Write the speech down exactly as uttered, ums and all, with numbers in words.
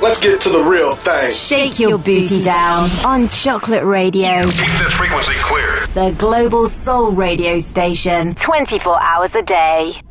let's get to the real thing. Shake your booty down on Chocolate Radio. Keep this frequency clear. The global soul radio station, twenty-four hours a day.